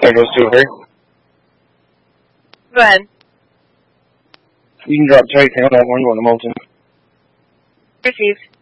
There goes 2-3. Go ahead. You can drop Terry Campbell. We're going to Moulton. Received.